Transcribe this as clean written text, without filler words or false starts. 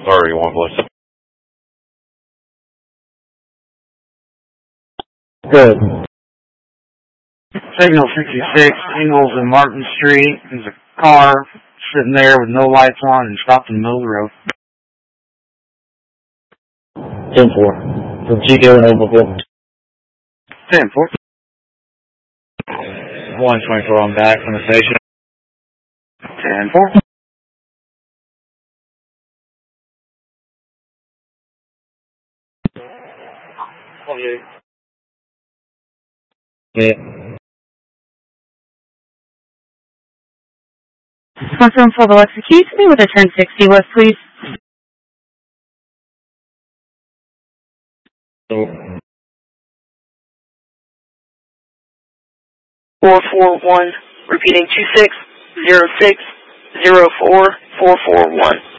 Sorry, one plus. Good. Signal 66, Ingalls and Martin Street. There's a car sitting there with no lights on and stopped in the middle of the road. 10-4. From Chico and Oakville. 10-4. 124 on back from the station. 10-4. Yeah. Confirm full execute me with a 1060 West, please. So, 441, repeating 260604 441.